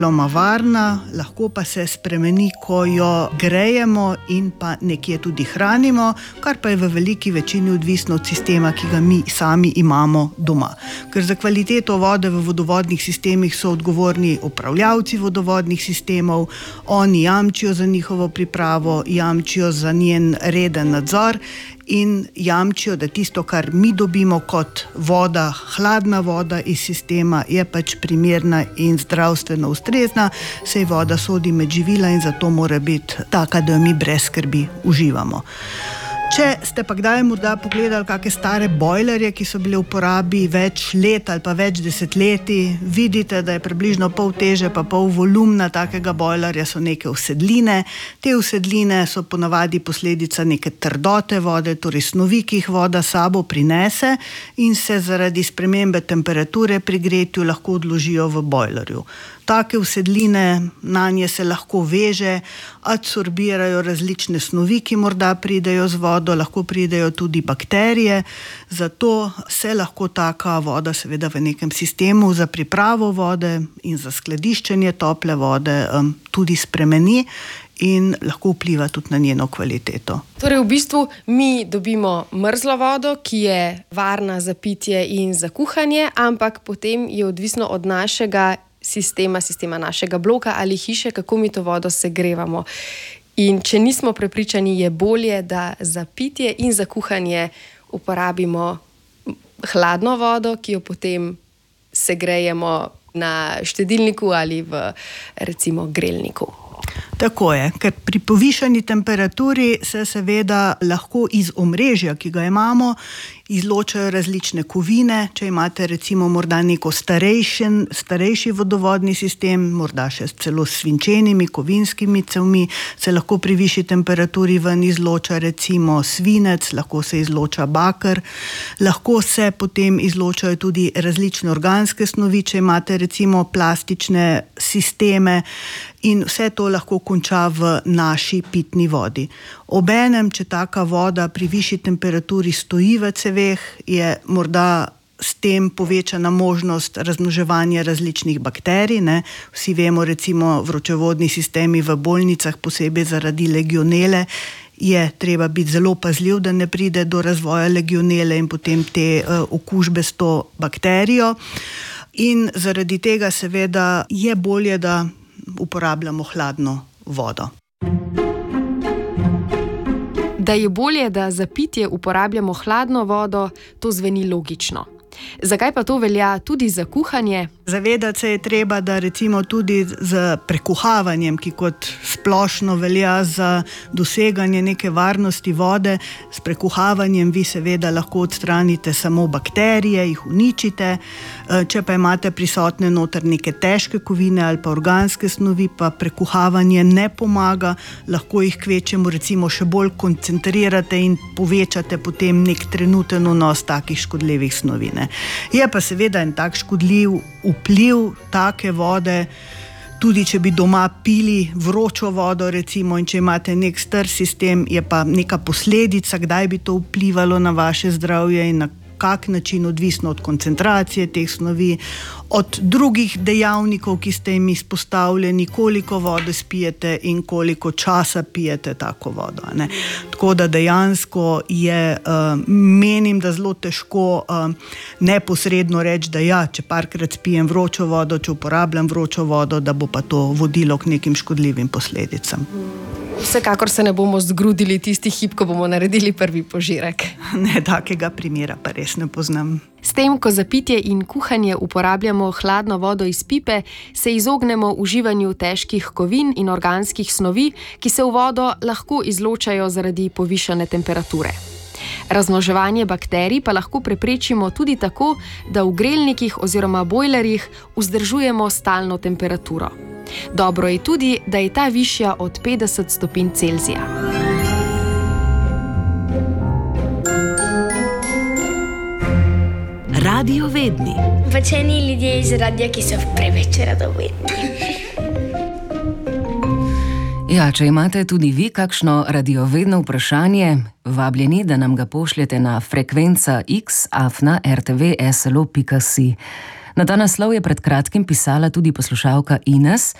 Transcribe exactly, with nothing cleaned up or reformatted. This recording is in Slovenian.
varna, lahko pa se spremeni, ko jo grejemo in pa nekje tudi hranimo, kar pa je v veliki večini odvisno od sistema, ki ga mi sami imamo doma. Ker za kvaliteto vode v vodovodnih sistemih so odgovorni upravljavci vodovodnih sistemov, oni jamčijo za njihovo pripravo, jamčijo za njen reden nadzor in jamčijo, da tisto, kar mi dobimo kot voda, hladna voda iz sistema, je pač primerna in zdravstveno ustrezna, saj voda sodi med živila in zato mora biti taka, da jo mi brez skrbi uživamo. Če ste pa kdaj morda pogledali kakšne stare bojlerje, ki so bile v uporabi več let ali pa več desetletij, vidite, da je približno pol teže pa pol volumna takega bojlerja so neke usedline. Te usedline so ponavadi posledica neke trdote vode, torej snovi, ki jih voda sabo prinese in se zaradi spremembe temperature pri gretju lahko odložijo v bojlerju. Take usedline, na nje se lahko veže, adsorbirajo različne snovi, ki morda pridejo z vodo, lahko pridejo tudi bakterije, zato se lahko taka voda seveda v nekem sistemu za pripravo vode in za skladiščenje tople vode um, tudi spremeni in lahko vpliva tudi na njeno kvaliteto. Torej v bistvu mi dobimo mrzlo vodo, ki je varna za pitje in za kuhanje, ampak potem je odvisno od našega sistema, sistema našega bloka ali hiše, kako mi to vodo segrevamo. In če nismo prepričani, je bolje, da za pitje in za kuhanje uporabimo hladno vodo, ki jo potem segrejemo na štedilniku ali v recimo grelniku. Tako je, ker pri povišani temperaturi se seveda lahko iz omrežja, ki ga imamo, izločajo različne kovine. Če imate recimo morda neko starejši, starejši vodovodni sistem, morda še celo s svinčenimi kovinskimi cevmi, se lahko pri višji temperaturi ven izloča recimo svinec, lahko se izloča baker, lahko se potem izločajo tudi različne organske snovi, če imate recimo plastične sisteme, in vse to lahko konča v naši pitni vodi. Obenem, če taka voda pri višji temperaturi stoji v ceveh, je morda s tem povečana možnost razmnoževanja različnih bakterij. Ne? Vsi vemo, recimo vročevodni sistemi v bolnicah, posebej zaradi legionele, je treba biti zelo pazljiv, da ne pride do razvoja legionele in potem te uh, okužbe s to bakterijo. In zaradi tega seveda je bolje, da uporabljamo hladno vodo. Da je bolje, da za pitje uporabljamo hladno vodo, to zveni logično. Zakaj pa to velja tudi za kuhanje? Zavedati se je treba, da recimo tudi z prekuhavanjem, ki kot splošno velja za doseganje neke varnosti vode, s prekuhavanjem vi seveda lahko odstranite samo bakterije, jih uničite. Če pa imate prisotne noter neke težke kovine ali pa organske snovi, pa prekuhavanje ne pomaga, lahko jih kvečemo recimo še bolj koncentrirate in povečate potem nek trenuten vnos takih škodljivih snovi. Ne. Je pa seveda en tak škodljiv vpliv take vode, tudi če bi doma pili vročo vodo recimo in če imate nek star sistem, je pa neka posledica, kdaj bi to vplivalo na vaše zdravje in na kak način, odvisno od koncentracije teh snovi, od drugih dejavnikov, ki ste jim izpostavljeni, koliko vode spijete in koliko časa pijete tako vodo. Ne. Tako da dejansko je, uh, menim, da zelo težko uh, neposredno reči, da ja, če parkrat spijem vročo vodo, če uporabljam vročo vodo, da bo pa to vodilo k nekim škodljivim posledicam. Vsekakor se ne bomo zgrudili tisti hip, ko bomo naredili prvi požirek. Ne, takega primera pa res ne poznam. S tem, ko za pitje in kuhanje uporabljamo hladno vodo iz pipe, se izognemo uživanju težkih kovin in organskih snovi, ki se v vodo lahko izločajo zaradi povišane temperature. Razmnoževanje bakterij pa lahko preprečimo tudi tako, da v grelnikih oziroma bojlerjih vzdržujemo stalno temperaturo. Dobro je tudi, da je ta višja od petdeset stopinj Celzija. Radovedni. Pačeni ljudje iz radia, ki so preveč radovedni. Ja, če imate tudi vi kakšno radiovedno vprašanje, vabljeni, da nam ga pošljete na frekvenca x afna r t v s l o pika si. Na ta naslov je pred kratkim pisala tudi poslušalka Ines,